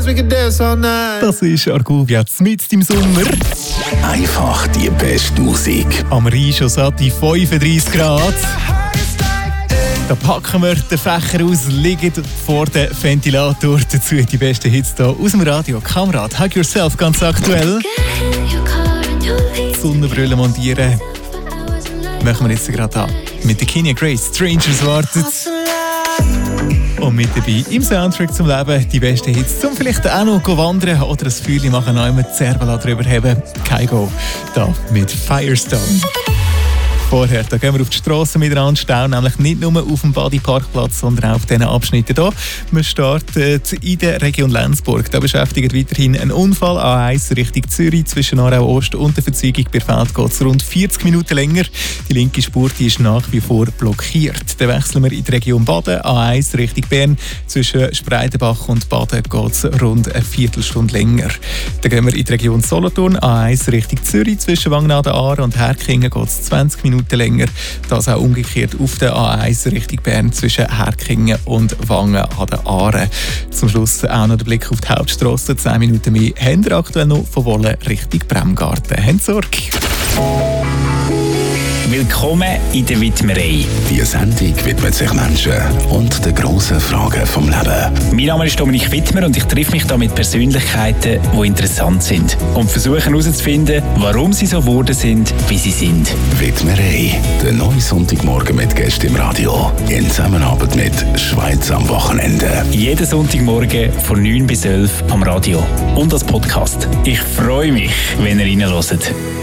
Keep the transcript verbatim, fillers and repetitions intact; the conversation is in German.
dance, we can dance all night. Das ist Argovia mitten im Sommer. Einfach die beste Musik. Am Rhein schon satt die fünfunddreißig Grad. Da packen wir den Fächer aus, liegen vor dem Ventilator. Dazu die besten Hits hier aus dem Radio. Kamerad, Hug Yourself, ganz aktuell. Sonnenbrille montieren. Machen wir jetzt gerade an. Mit der Kenya Grace, Strangers wartet. Und mit dabei im Soundtrack zum Leben die besten Hits, zum vielleicht auch noch wandern oder ein Feuerchen machen, noch einmal die Zerbala drüber haben. Kaigo, da mit Firestone. Vorher, da gehen wir auf die Strasse miteinander stauen, nämlich nicht nur auf dem Badi-Parkplatz, sondern auch auf diesen Abschnitten hier. Wir starten in der Region Lenzburg. Da beschäftigt weiterhin ein Unfall A eins Richtung Zürich zwischen Aarau Ost und der Verzweigung bei Feld geht es rund vierzig Minuten länger. Die linke Spur die ist nach wie vor blockiert. Dann wechseln wir in die Region Baden. A eins Richtung Bern. Zwischen Spreidenbach und Baden geht es rund eine Viertelstunde länger. Dann gehen wir in die Region Solothurn. A eins Richtung Zürich. Zwischen Wangnaden-Aare und Herkingen geht es zwanzig Minuten länger. Das auch umgekehrt auf der A eins Richtung Bern zwischen Herkingen und Wangen an der Aare. Zum Schluss auch noch der Blick auf die Hauptstrasse. zehn Minuten mehr haben wir aktuell noch von Wolle Richtung Bremgarten. Habt Sorge. Willkommen in der Widmerei. Die Sendung widmet sich Menschen und den grossen Fragen vom Leben. Mein Name ist Dominik Wittmer und ich treffe mich hier mit Persönlichkeiten, die interessant sind. Und versuche herauszufinden, warum sie so geworden sind, wie sie sind. Widmerei, der neue Sonntagmorgen mit Gästen im Radio. In Zusammenarbeit mit Schweiz am Wochenende. Jeden Sonntagmorgen von neun bis elf am Radio und als Podcast. Ich freue mich, wenn ihr reinhört.